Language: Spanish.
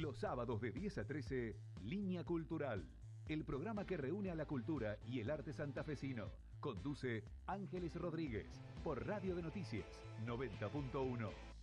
Los sábados de 10 a 13, Línea Cultural, el programa que reúne a la cultura y el arte santafesino. Conduce Ángeles Rodríguez por Radio de Noticias 90.1.